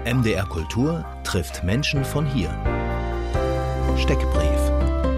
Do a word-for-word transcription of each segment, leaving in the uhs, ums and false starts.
M D R Kultur trifft Menschen von hier. Steckbrief.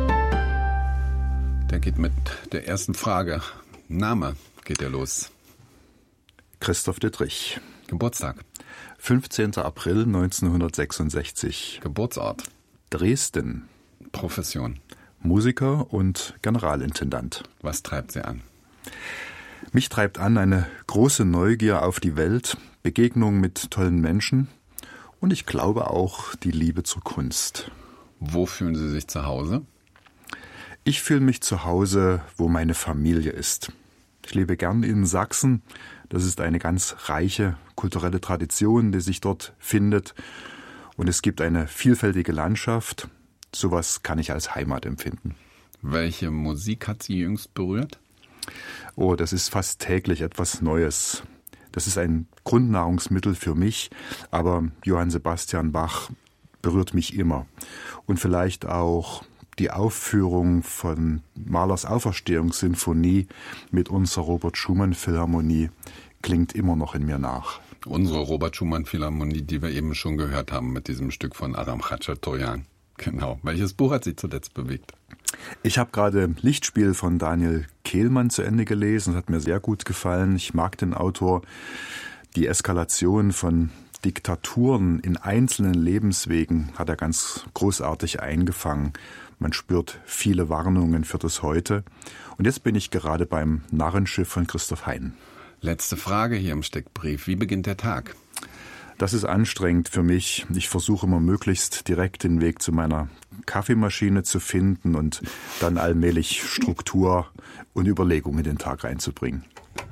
Der geht mit der ersten Frage. Name geht er los. Christoph Dittrich. Geburtstag. fünfzehnter April neunzehnhundertsechsundsechzig. Geburtsort. Dresden. Profession. Musiker und Generalintendant. Was treibt Sie an? Mich treibt an eine große Neugier auf die Welt, Begegnung mit tollen Menschen und ich glaube auch die Liebe zur Kunst. Wo fühlen Sie sich zu Hause? Ich fühle mich zu Hause, wo meine Familie ist. Ich lebe gern in Sachsen. Das ist eine ganz reiche kulturelle Tradition, die sich dort findet. Und es gibt eine vielfältige Landschaft. Sowas kann ich als Heimat empfinden. Welche Musik hat Sie jüngst berührt? Oh, das ist fast täglich etwas Neues. Das ist ein Grundnahrungsmittel für mich, aber Johann Sebastian Bach berührt mich immer. Und vielleicht auch die Aufführung von Mahlers Auferstehungssinfonie mit unserer Robert-Schumann-Philharmonie klingt immer noch in mir nach. Unsere Robert-Schumann-Philharmonie, die wir eben schon gehört haben mit diesem Stück von Aram Khachaturian. Genau. Welches Buch hat Sie zuletzt bewegt? Ich habe gerade Lichtspiel von Daniel Kehlmann zu Ende gelesen. Das hat mir sehr gut gefallen. Ich mag den Autor. Die Eskalation von Diktaturen in einzelnen Lebenswegen hat er ganz großartig eingefangen. Man spürt viele Warnungen für das Heute. Und jetzt bin ich gerade beim Narrenschiff von Christoph Hein. Letzte Frage hier im Steckbrief. Wie beginnt der Tag? Das ist anstrengend für mich. Ich versuche immer möglichst direkt den Weg zu meiner Kaffeemaschine zu finden und dann allmählich Struktur und Überlegung in den Tag reinzubringen.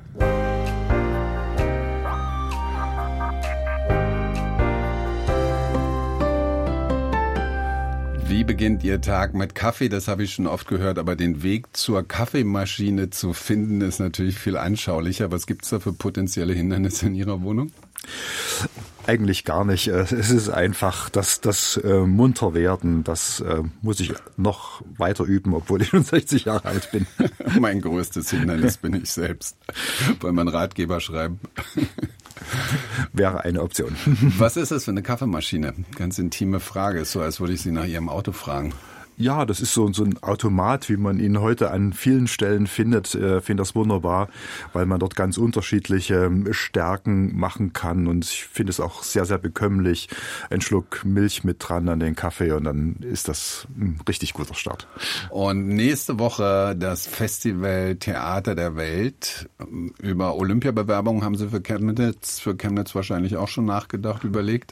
Wie beginnt Ihr Tag mit Kaffee? Das habe ich schon oft gehört, aber den Weg zur Kaffeemaschine zu finden ist natürlich viel anschaulicher. Was gibt es da für potenzielle Hindernisse in Ihrer Wohnung? Eigentlich gar nicht. Es ist einfach das, das äh, Munterwerden, das äh, muss ich noch weiter üben, obwohl ich schon sechzig Jahre alt bin. Mein größtes Hindernis bin ich selbst. Wollen wir einen Ratgeber schreiben? Wäre eine Option. Was ist das für eine Kaffeemaschine? Ganz intime Frage. Ist so, als würde ich Sie nach Ihrem Auto fragen. Ja, das ist so, so ein Automat, wie man ihn heute an vielen Stellen findet. Ich äh, finde das wunderbar, weil man dort ganz unterschiedliche Stärken machen kann. Und ich finde es auch sehr, sehr bekömmlich. Ein Schluck Milch mit dran an den Kaffee und dann ist das ein richtig guter Start. Und nächste Woche das Festival Theater der Welt. Über Olympiabewerbungen haben Sie für Chemnitz, für Chemnitz wahrscheinlich auch schon nachgedacht, überlegt?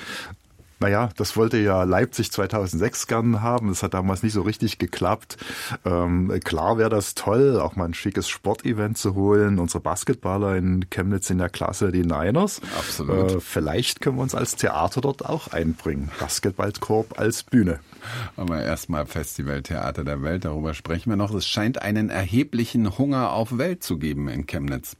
Naja, das wollte ja Leipzig zweitausendsechs gern haben. Das hat damals nicht so richtig geklappt. Ähm, klar wäre das toll, auch mal ein schickes Sportevent zu holen. Unsere Basketballer in Chemnitz in der Klasse, die Niners. Absolut. Äh, vielleicht können wir uns als Theater dort auch einbringen. Basketballkorb als Bühne. Aber erstmal Festival Theater der Welt, darüber sprechen wir noch. Es scheint einen erheblichen Hunger auf Welt zu geben in Chemnitz.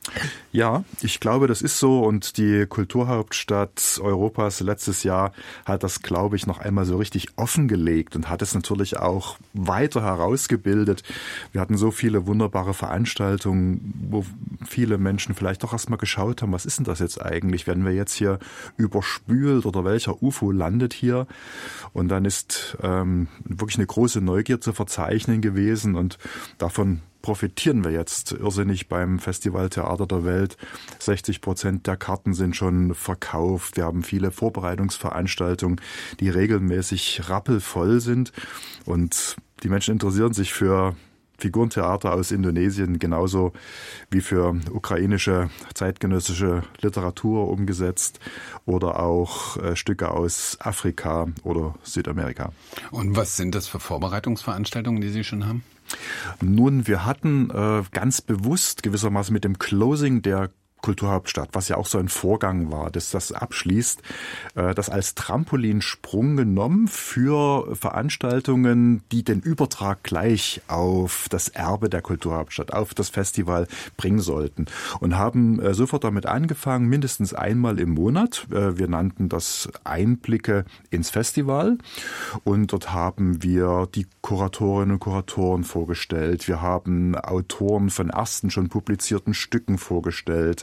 Ja, ich glaube, das ist so und die Kulturhauptstadt Europas letztes Jahr hat das, glaube ich, noch einmal so richtig offengelegt und hat es natürlich auch weiter herausgebildet. Wir hatten so viele wunderbare Veranstaltungen, wo viele Menschen vielleicht doch erst mal geschaut haben, was ist denn das jetzt eigentlich? Werden wir jetzt hier überspült oder welcher U F O landet hier? Und dann ist ähm, wirklich eine große Neugier zu verzeichnen gewesen und davon profitieren wir jetzt irrsinnig beim Festival Theater der Welt. sechzig Prozent der Karten sind schon verkauft. Wir haben viele Vorbereitungsveranstaltungen, die regelmäßig rappelvoll sind. Und die Menschen interessieren sich für Figurentheater aus Indonesien genauso wie für ukrainische zeitgenössische Literatur umgesetzt oder auch äh, Stücke aus Afrika oder Südamerika. Und was sind das für Vorbereitungsveranstaltungen, die Sie schon haben? Nun, wir hatten äh, ganz bewusst gewissermaßen mit dem Closing der Kulturhauptstadt, was ja auch so ein Vorgang war, dass das abschließt, äh, das als Trampolinsprung genommen für Veranstaltungen, die den Übertrag gleich auf das Erbe der Kulturhauptstadt, auf das Festival bringen sollten und haben äh, sofort damit angefangen, mindestens einmal im Monat. Äh, wir nannten das Einblicke ins Festival und dort haben wir die Kuratorinnen und Kuratoren vorgestellt. Wir haben Autoren von ersten schon publizierten Stücken vorgestellt.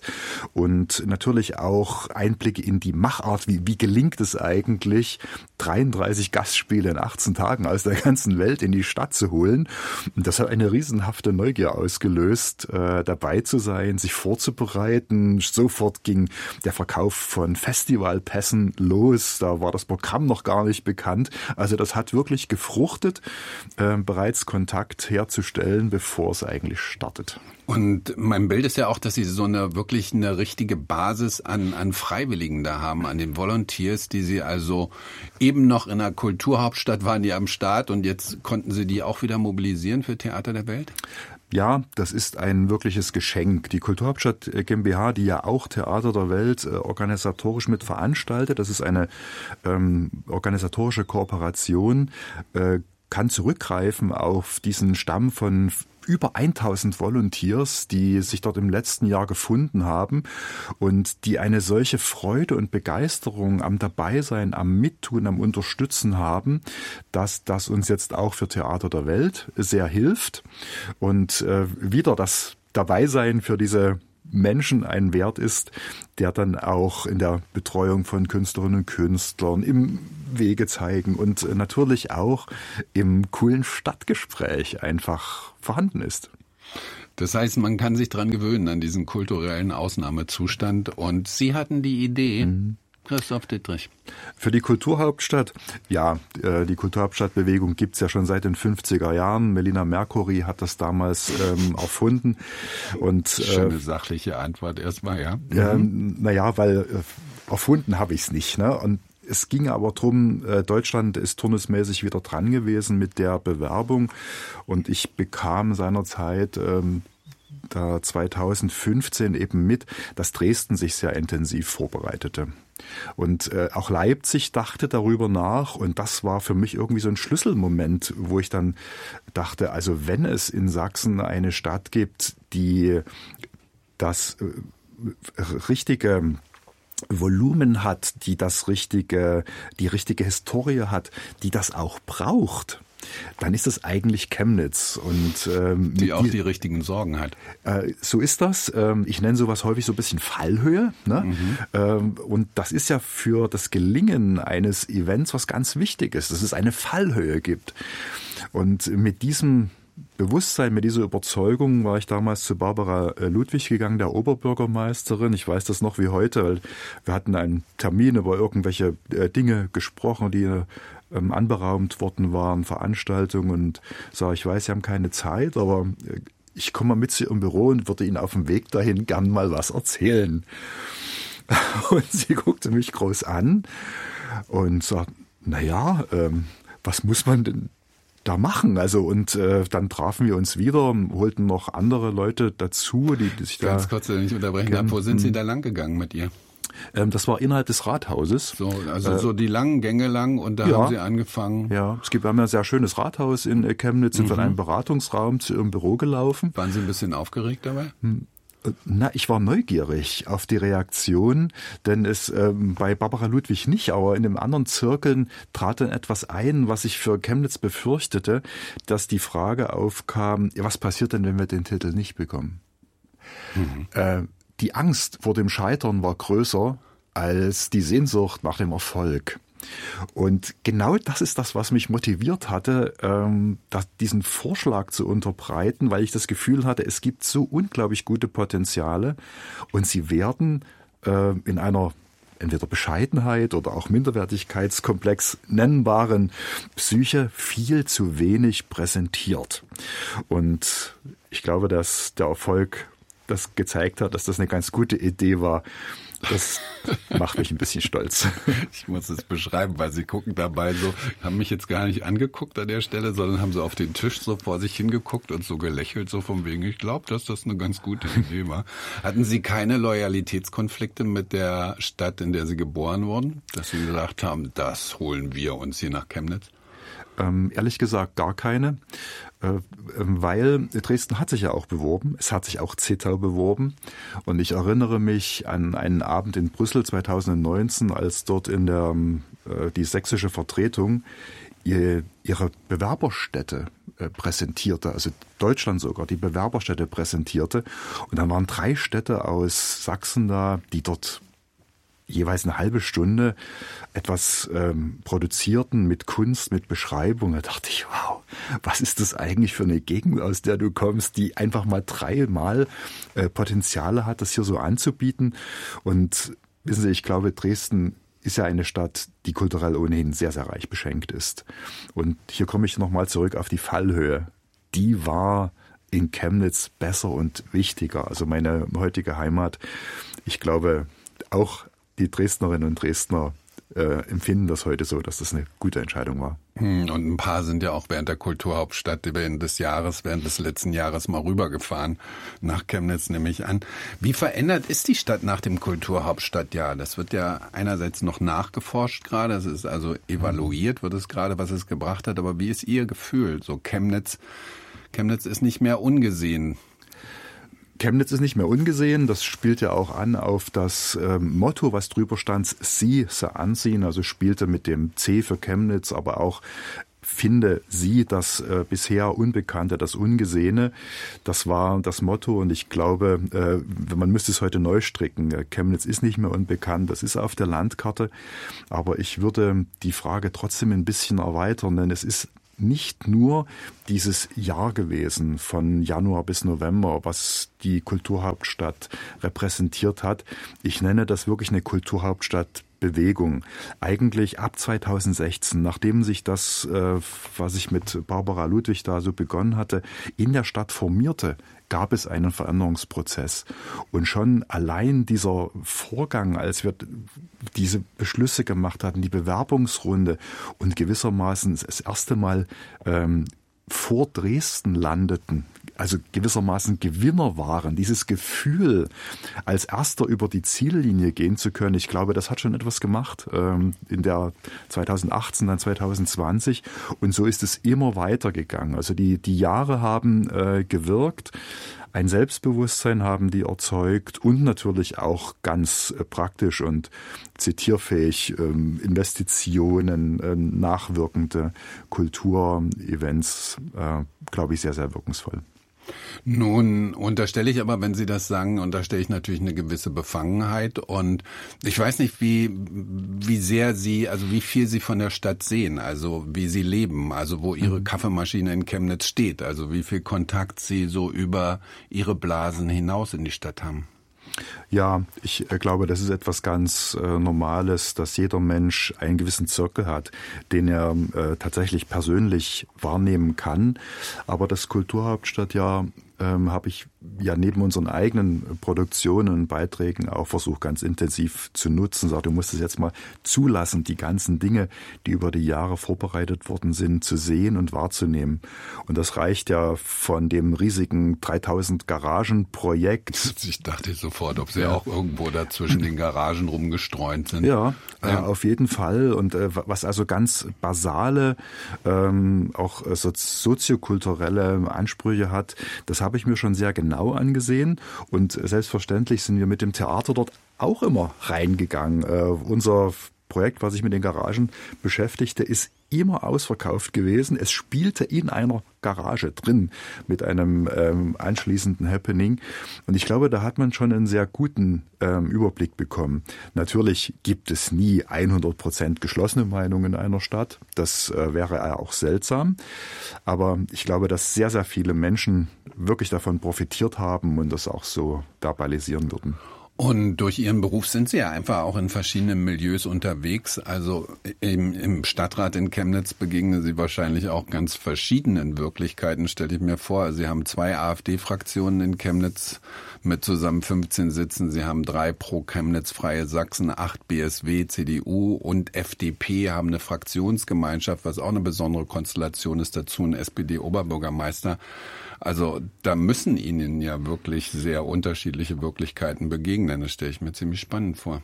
und natürlich auch Einblicke in die Machart, wie, wie gelingt es eigentlich, dreiunddreißig Gastspiele in achtzehn Tagen aus der ganzen Welt in die Stadt zu holen. Und das hat eine riesenhafte Neugier ausgelöst, äh, dabei zu sein, sich vorzubereiten. Sofort ging der Verkauf von Festivalpässen los. Da war das Programm noch gar nicht bekannt. Also das hat wirklich gefruchtet, äh, bereits Kontakt herzustellen, bevor es eigentlich startet. Und mein Bild ist ja auch, dass Sie so eine wirklich eine richtige Basis an, an Freiwilligen da haben, an den Volunteers, die Sie also eben noch in der Kulturhauptstadt waren, die am Start, und jetzt konnten Sie die auch wieder mobilisieren für Theater der Welt? Ja, das ist ein wirkliches Geschenk. Die Kulturhauptstadt GmbH, die ja auch Theater der Welt äh, organisatorisch mit veranstaltet, das ist eine ähm, organisatorische Kooperation, äh, kann zurückgreifen auf diesen Stamm von über tausend Volunteers, die sich dort im letzten Jahr gefunden haben und die eine solche Freude und Begeisterung am Dabeisein, am Mittun, am Unterstützen haben, dass das uns jetzt auch für Theater der Welt sehr hilft und äh, wieder das Dabeisein für diese Menschen ein Wert ist, der dann auch in der Betreuung von Künstlerinnen und Künstlern, im Wege zeigen und natürlich auch im coolen Stadtgespräch einfach vorhanden ist. Das heißt, man kann sich dran gewöhnen an diesen kulturellen Ausnahmezustand, und Sie hatten die Idee, mhm. Christoph Dittrich. Für die Kulturhauptstadt, ja, die Kulturhauptstadtbewegung gibt's ja schon seit den fünfziger Jahren. Melina Mercury hat das damals ähm, erfunden. Und, Schöne äh, sachliche Antwort erstmal, ja. Mhm. Ähm, naja, weil äh, erfunden habe ich's nicht, ne? Und es ging aber drum, äh, Deutschland ist turnusmäßig wieder dran gewesen mit der Bewerbung, und ich bekam seinerzeit ähm, da zweitausendfünfzehn eben mit, dass Dresden sich sehr intensiv vorbereitete. Und äh, auch Leipzig dachte darüber nach, und das war für mich irgendwie so ein Schlüsselmoment, wo ich dann dachte, also wenn es in Sachsen eine Stadt gibt, die das äh, richtige Volumen hat, die das richtige, die richtige Historie hat, die das auch braucht, dann ist das eigentlich Chemnitz. Und ähm, die auch die, die richtigen Sorgen hat. Äh, so ist das. Ähm, ich nenne sowas häufig so ein bisschen Fallhöhe. Ne? Mhm. Ähm, und das ist ja für das Gelingen eines Events was ganz Wichtiges, dass es eine Fallhöhe gibt. Und mit diesem Bewusstsein, mit dieser Überzeugung war ich damals zu Barbara Ludwig gegangen, der Oberbürgermeisterin. Ich weiß das noch wie heute, weil wir hatten einen Termin über irgendwelche Dinge gesprochen, die ähm, anberaumt worden waren, Veranstaltungen, und sage, ich weiß, Sie haben keine Zeit, aber ich komme mal mit zu Ihrem Büro und würde Ihnen auf dem Weg dahin gern mal was erzählen. Und sie guckte mich groß an und sagt, naja, ähm, was muss man denn da machen? Also, und äh, dann trafen wir uns wieder, holten noch andere Leute dazu, die, die sich Ganz da... kurz, wenn ich unterbrechen darf, wo sind Sie da lang gegangen mit ihr? Ähm, das war innerhalb des Rathauses. So, also äh, so die langen Gänge lang, und da ja, haben Sie angefangen. Ja, es gibt, wir haben ja ein sehr schönes Rathaus in Chemnitz, sind mhm. von einem Beratungsraum zu Ihrem Büro gelaufen. Waren Sie ein bisschen aufgeregt dabei? Hm. Na, ich war neugierig auf die Reaktion, denn es ähm, bei Barbara Ludwig nicht, aber in den anderen Zirkeln trat dann etwas ein, was ich für Chemnitz befürchtete, dass die Frage aufkam, ja, was passiert denn, wenn wir den Titel nicht bekommen? Mhm. Äh, die Angst vor dem Scheitern war größer als die Sehnsucht nach dem Erfolg. Und genau das ist das, was mich motiviert hatte, ähm, das, diesen Vorschlag zu unterbreiten, weil ich das Gefühl hatte, es gibt so unglaublich gute Potenziale, und sie werden äh, in einer entweder Bescheidenheit oder auch Minderwertigkeitskomplex nennbaren Psyche viel zu wenig präsentiert. Und ich glaube, dass der Erfolg das gezeigt hat, dass das eine ganz gute Idee war. Das macht mich ein bisschen stolz. Ich muss es beschreiben, weil Sie gucken dabei so, haben mich jetzt gar nicht angeguckt an der Stelle, sondern haben so auf den Tisch so vor sich hingeguckt und so gelächelt, so von wegen, ich glaube, dass das eine ganz gute Idee war. Hatten Sie keine Loyalitätskonflikte mit der Stadt, in der Sie geboren wurden? Dass Sie gesagt haben, das holen wir uns hier nach Chemnitz? Ähm, ehrlich gesagt gar keine, äh, weil Dresden hat sich ja auch beworben, es hat sich auch Zittau beworben, und ich erinnere mich an einen Abend in Brüssel zweitausendneunzehn, als dort in der äh, die sächsische Vertretung ihre Bewerberstätte präsentierte, also Deutschland sogar die Bewerberstätte präsentierte. Und dann waren drei Städte aus Sachsen da, die dort jeweils eine halbe Stunde etwas ähm, produzierten mit Kunst, mit Beschreibung. Da dachte ich, wow, was ist das eigentlich für eine Gegend, aus der du kommst, die einfach mal dreimal äh, Potenziale hat, das hier so anzubieten. Und wissen Sie, ich glaube, Dresden ist ja eine Stadt, die kulturell ohnehin sehr, sehr reich beschenkt ist. Und hier komme ich nochmal zurück auf die Fallhöhe. Die war in Chemnitz besser und wichtiger. Also meine heutige Heimat, ich glaube, auch die Dresdnerinnen und Dresdner äh, empfinden das heute so, dass das eine gute Entscheidung war. Und ein paar sind ja auch während der Kulturhauptstadt während des Jahres, während des letzten Jahres mal rübergefahren nach Chemnitz, nehme ich an. Wie verändert ist die Stadt nach dem Kulturhauptstadtjahr? Das wird ja einerseits noch nachgeforscht gerade, es ist also evaluiert, wird es gerade, was es gebracht hat. Aber wie ist Ihr Gefühl? So Chemnitz, Chemnitz ist nicht mehr ungesehen. Chemnitz ist nicht mehr ungesehen. Das spielt ja auch an auf das ähm, Motto, was drüber stand, Sie, Sie ansehen. Also spielte mit dem C für Chemnitz, aber auch finde Sie das äh, bisher Unbekannte, das Ungesehene. Das war das Motto und ich glaube, äh, man müsste es heute neu stricken. Chemnitz ist nicht mehr unbekannt, das ist auf der Landkarte. Aber ich würde die Frage trotzdem ein bisschen erweitern, denn es ist nicht nur dieses Jahr gewesen, von Januar bis November, was die Kulturhauptstadt repräsentiert hat. Ich nenne das wirklich eine Kulturhauptstadtbewegung. Eigentlich ab zweitausendsechzehn, nachdem sich das, was ich mit Barbara Ludwig da so begonnen hatte, in der Stadt formierte, gab es einen Veränderungsprozess. Und schon allein dieser Vorgang, als wir diese Beschlüsse gemacht hatten, die Bewerbungsrunde und gewissermaßen das erste Mal ähm, vor Dresden landeten, also gewissermaßen Gewinner waren, dieses Gefühl, als Erster über die Ziellinie gehen zu können, ich glaube, das hat schon etwas gemacht ähm, in der zweitausendachtzehn, dann zweitausendzwanzig und so ist es immer weitergegangen. Also die, die Jahre haben äh, gewirkt, ein Selbstbewusstsein haben die erzeugt und natürlich auch ganz äh, praktisch und zitierfähig ähm, Investitionen, äh, nachwirkende Kulturevents, äh, glaube ich, sehr, sehr wirkungsvoll. Nun unterstelle ich aber, wenn Sie das sagen, unterstelle ich natürlich eine gewisse Befangenheit und ich weiß nicht, wie wie sehr Sie, also wie viel Sie von der Stadt sehen, also wie Sie leben, also wo Ihre Kaffeemaschine in Chemnitz steht, also wie viel Kontakt Sie so über Ihre Blasen hinaus in die Stadt haben. Ja, ich äh, glaube, das ist etwas ganz äh, Normales, dass jeder Mensch einen gewissen Zirkel hat, den er äh, tatsächlich persönlich wahrnehmen kann. Aber das Kulturhauptstadtjahr ähm, habe ich ja neben unseren eigenen Produktionen und Beiträgen auch versucht, ganz intensiv zu nutzen. Sag, du musst es jetzt mal zulassen, die ganzen Dinge, die über die Jahre vorbereitet worden sind, zu sehen und wahrzunehmen. Und das reicht ja von dem riesigen dreitausend Garagen-Projekt. Ich dachte sofort, ob Sie ja auch irgendwo da zwischen den Garagen rumgestreunt sind. Ja, ja. Äh, auf jeden Fall. Und äh, was also ganz basale, ähm, auch so soziokulturelle Ansprüche hat, das habe ich mir schon sehr genau angesehen und selbstverständlich sind wir mit dem Theater dort auch immer reingegangen. Äh, unser Projekt, was sich mit den Garagen beschäftigte, ist immer ausverkauft gewesen. Es spielte in einer Garage drin mit einem ähm, anschließenden Happening. Und ich glaube, da hat man schon einen sehr guten ähm, Überblick bekommen. Natürlich gibt es nie hundert Prozent geschlossene Meinungen in einer Stadt. Das äh, wäre auch seltsam. Aber ich glaube, dass sehr, sehr viele Menschen wirklich davon profitiert haben und das auch so verbalisieren würden. Und durch Ihren Beruf sind Sie ja einfach auch in verschiedenen Milieus unterwegs. Also im, im Stadtrat in Chemnitz begegnen Sie wahrscheinlich auch ganz verschiedenen Wirklichkeiten, stelle ich mir vor. Sie haben zwei AfD-Fraktionen in Chemnitz mit zusammen fünfzehn Sitzen. Sie haben drei pro Chemnitz Freie Sachsen, acht B S W, C D U und F D P haben eine Fraktionsgemeinschaft, was auch eine besondere Konstellation ist, dazu ein S P D-Oberbürgermeister. Also da müssen Ihnen ja wirklich sehr unterschiedliche Wirklichkeiten begegnen. Das stelle ich mir ziemlich spannend vor.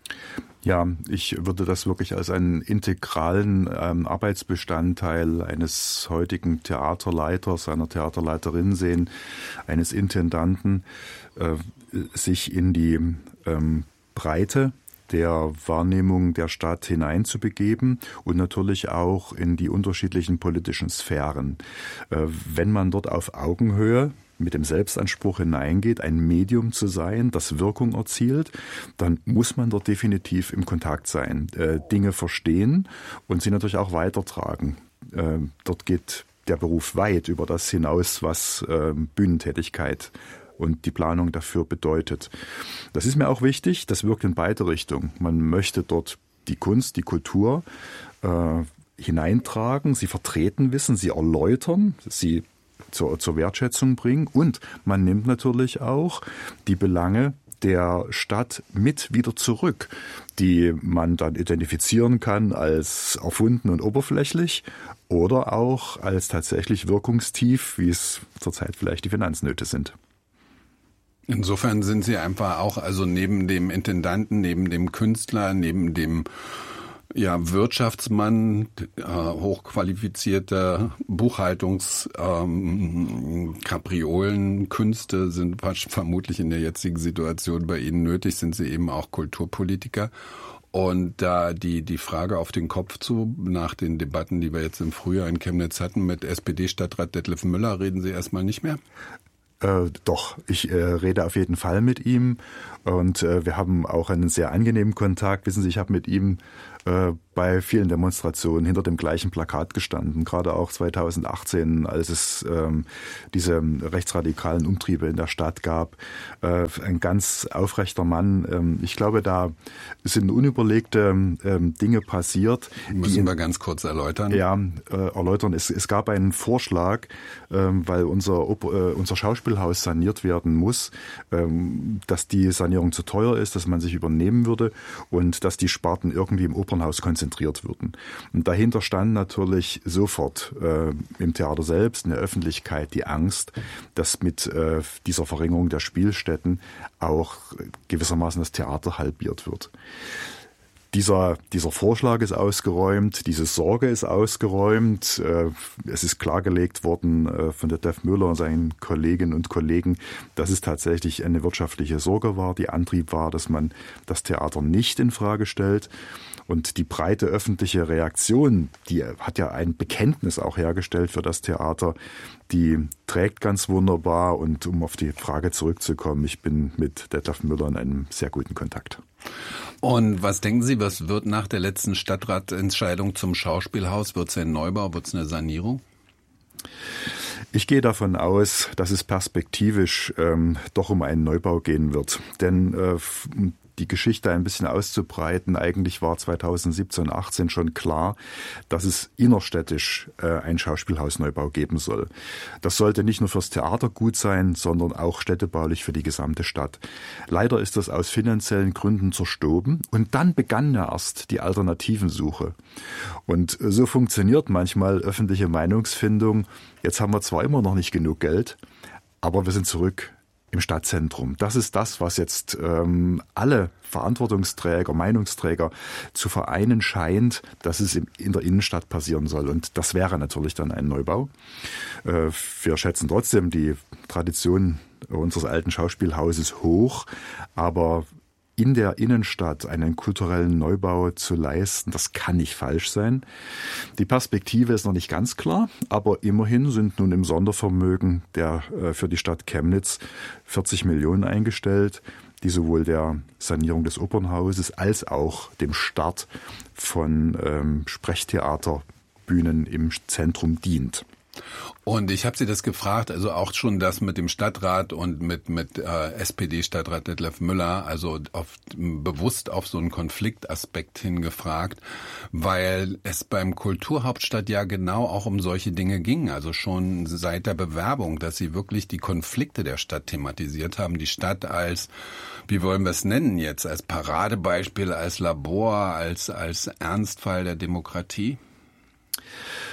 Ja, ich würde das wirklich als einen integralen ähm, Arbeitsbestandteil eines heutigen Theaterleiters, einer Theaterleiterin sehen, eines Intendanten, äh, sich in die ähm, Breite der Wahrnehmung der Stadt hineinzubegeben und natürlich auch in die unterschiedlichen politischen Sphären. Wenn man dort auf Augenhöhe mit dem Selbstanspruch hineingeht, ein Medium zu sein, das Wirkung erzielt, dann muss man dort definitiv im Kontakt sein, äh, Dinge verstehen und sie natürlich auch weitertragen. Äh, dort geht der Beruf weit über das hinaus, was äh, Bühnentätigkeit und die Planung dafür bedeutet. Das ist mir auch wichtig, das wirkt in beide Richtungen. Man möchte dort die Kunst, die Kultur äh, hineintragen, sie vertreten wissen, sie erläutern, sie Zur, zur Wertschätzung bringen und man nimmt natürlich auch die Belange der Stadt mit wieder zurück, die man dann identifizieren kann als erfunden und oberflächlich oder auch als tatsächlich wirkungstief, wie es zurzeit vielleicht die Finanznöte sind. Insofern sind Sie einfach auch, also neben dem Intendanten, neben dem Künstler, neben dem Ja, Wirtschaftsmann, äh, hochqualifizierte Buchhaltungs-Kapriolen-Künste ähm, sind vermutlich in der jetzigen Situation bei Ihnen nötig, sind Sie eben auch Kulturpolitiker. Und da die, die Frage auf den Kopf zu, nach den Debatten, die wir jetzt im Frühjahr in Chemnitz hatten mit S P D-Stadtrat Detlef Müller, reden Sie erstmal nicht mehr? Äh, doch, ich äh, rede auf jeden Fall mit ihm und äh, wir haben auch einen sehr angenehmen Kontakt. Wissen Sie, ich habe mit ihm äh, bei vielen Demonstrationen hinter dem gleichen Plakat gestanden, gerade auch zweitausendachtzehn, als es ähm, diese rechtsradikalen Umtriebe in der Stadt gab. Äh, ein ganz aufrechter Mann. Ähm, ich glaube, da sind unüberlegte ähm, Dinge passiert. Müssen die, wir ganz kurz erläutern? Ja, äh, erläutern. Es, es gab einen Vorschlag, ähm, weil unser, äh, unser Schauspielhaus saniert werden muss, ähm, dass die Sanierung zu teuer ist, dass man sich übernehmen würde und dass die Sparten irgendwie im Opernhaus konzentriert würden. Und dahinter stand natürlich sofort äh, im Theater selbst, in der Öffentlichkeit, die Angst, dass mit äh, dieser Verringerung der Spielstätten auch gewissermaßen das Theater halbiert wird. Dieser, dieser Vorschlag ist ausgeräumt, diese Sorge ist ausgeräumt. Es ist klargelegt worden von Detlef Müller und seinen Kolleginnen und Kollegen, dass es tatsächlich eine wirtschaftliche Sorge war, die Antrieb war, dass man das Theater nicht in Frage stellt. Und die breite öffentliche Reaktion, die hat ja ein Bekenntnis auch hergestellt für das Theater, die trägt ganz wunderbar. Und um auf die Frage zurückzukommen, ich bin mit Detlef Müller in einem sehr guten Kontakt. Und was denken Sie, was wird nach der letzten Stadtratentscheidung zum Schauspielhaus? Wird es ein Neubau, wird es eine Sanierung? Ich gehe davon aus, dass es perspektivisch ähm, doch um einen Neubau gehen wird. Denn äh, die Geschichte ein bisschen auszubreiten, eigentlich war zweitausendsiebzehn, achtzehn schon klar, dass es innerstädtisch äh, einen Schauspielhausneubau geben soll. Das sollte nicht nur fürs Theater gut sein, sondern auch städtebaulich für die gesamte Stadt. Leider ist das aus finanziellen Gründen zerstoben und dann begann ja erst die Alternativensuche. Und so funktioniert manchmal öffentliche Meinungsfindung. Jetzt haben wir zwar immer noch nicht genug Geld, aber wir sind zurück im Stadtzentrum. Das ist das, was jetzt ähm, alle Verantwortungsträger, Meinungsträger zu vereinen scheint, dass es in, in der Innenstadt passieren soll. Und das wäre natürlich dann ein Neubau. Äh, wir schätzen trotzdem die Tradition unseres alten Schauspielhauses hoch, aber in der Innenstadt einen kulturellen Neubau zu leisten, das kann nicht falsch sein. Die Perspektive ist noch nicht ganz klar, aber immerhin sind nun im Sondervermögen der äh, für die Stadt Chemnitz vierzig Millionen eingestellt, die sowohl der Sanierung des Opernhauses als auch dem Start von ähm, Sprechtheaterbühnen im Zentrum dient. Und ich habe Sie das gefragt, also auch schon das mit dem Stadtrat und mit mit äh, S P D-Stadtrat Detlef Müller, also auf, bewusst auf so einen Konfliktaspekt hingefragt, weil es beim Kulturhauptstadt ja genau auch um solche Dinge ging, also schon seit der Bewerbung, dass Sie wirklich die Konflikte der Stadt thematisiert haben, die Stadt als, wie wollen wir es nennen jetzt, als Paradebeispiel, als Labor, als als Ernstfall der Demokratie?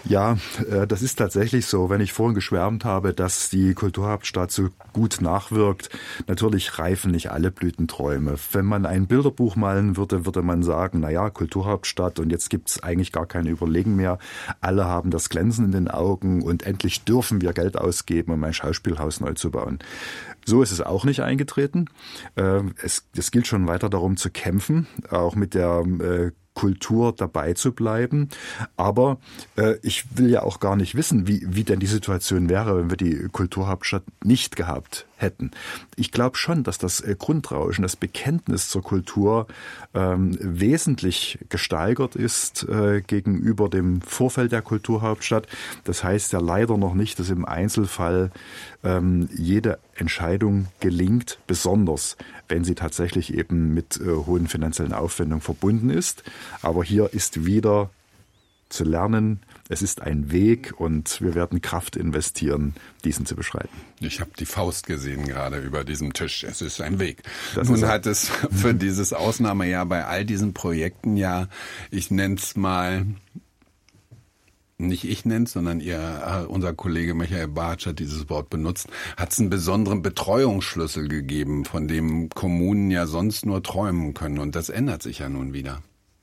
Ja, das ist tatsächlich so. Wenn ich vorhin geschwärmt habe, dass die Kulturhauptstadt so gut nachwirkt, natürlich reifen nicht alle Blütenträume. Wenn man ein Bilderbuch malen würde, würde man sagen, na ja, Kulturhauptstadt und jetzt gibt's eigentlich gar kein Überlegen mehr. Alle haben das Glänzen in den Augen und endlich dürfen wir Geld ausgeben, um ein Schauspielhaus neu zu bauen. So ist es auch nicht eingetreten. Es, es gilt schon weiter darum zu kämpfen, auch mit der Kultur dabei zu bleiben. Aber äh, ich will ja auch gar nicht wissen, wie, wie denn die Situation wäre, wenn wir die Kulturhauptstadt nicht gehabt hätten. Ich glaube schon, dass das äh, Grundrauschen, das Bekenntnis zur Kultur ähm, wesentlich gesteigert ist äh, gegenüber dem Vorfeld der Kulturhauptstadt. Das heißt ja leider noch nicht, dass im Einzelfall ähm, jede Entscheidung gelingt, besonders wenn sie tatsächlich eben mit äh, hohen finanziellen Aufwendungen verbunden ist. Aber hier ist wieder zu lernen, es ist ein Weg und wir werden Kraft investieren, diesen zu beschreiten. Ich habe die Faust gesehen gerade über diesem Tisch. Es ist ein Weg. Das Nun hat es für dieses Ausnahmejahr bei all diesen Projekten ja, ich nenne es mal, nicht ich nenne es, sondern ihr, unser Kollege Michael Bartsch hat dieses Wort benutzt, hat es einen besonderen Betreuungsschlüssel gegeben, von dem Kommunen ja sonst nur träumen können. Und das ändert sich ja nun wieder.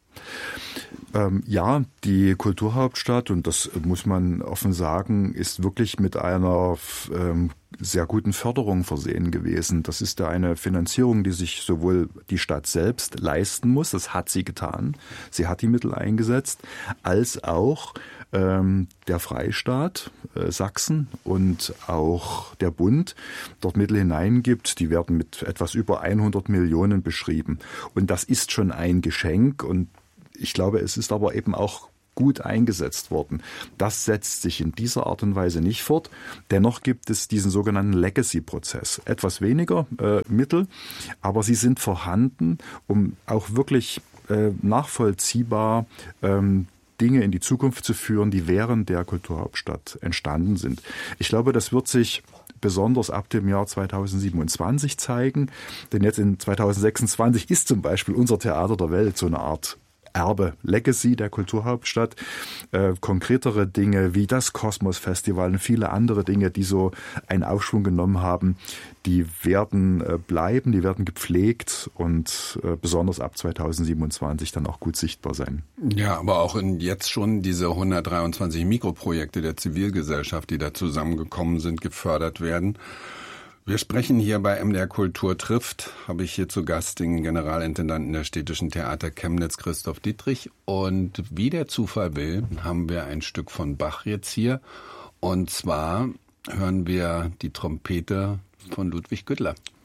Ähm, ja, die Kulturhauptstadt, und das muss man offen sagen, ist wirklich mit einer ähm, sehr guten Förderung versehen gewesen. Das ist da eine Finanzierung, die sich sowohl die Stadt selbst leisten muss, das hat sie getan, sie hat die Mittel eingesetzt, als auch ähm, der Freistaat äh, Sachsen und auch der Bund dort Mittel hineingibt. Die werden mit etwas über hundert Millionen beschrieben. Und das ist schon ein Geschenk und ich glaube, es ist aber eben auch gut eingesetzt worden. Das setzt sich in dieser Art und Weise nicht fort. Dennoch gibt es diesen sogenannten Legacy-Prozess. Etwas weniger äh, Mittel, aber sie sind vorhanden, um auch wirklich äh, nachvollziehbar ähm, Dinge in die Zukunft zu führen, die während der Kulturhauptstadt entstanden sind. Ich glaube, das wird sich besonders ab dem Jahr zweitausendsiebenundzwanzig zeigen, denn jetzt in zweitausendsechsundzwanzig ist zum Beispiel unser Theater der Welt so eine Art Erbe, Legacy der Kulturhauptstadt, äh, konkretere Dinge wie das Kosmos-Festival und viele andere Dinge, die so einen Aufschwung genommen haben, die werden äh, bleiben, die werden gepflegt und äh, besonders ab zweitausendsiebenundzwanzig dann auch gut sichtbar sein. Ja, aber auch in jetzt schon diese hundertdreiundzwanzig Mikroprojekte der Zivilgesellschaft, die da zusammengekommen sind, gefördert werden. Wir sprechen hier bei M D R Kultur trifft, habe ich hier zu Gast den Generalintendanten der Städtischen Theater Chemnitz, Christoph Dietrich. Und wie der Zufall will, haben wir ein Stück von Bach jetzt hier. Und zwar hören wir die Trompete von Ludwig Güttler.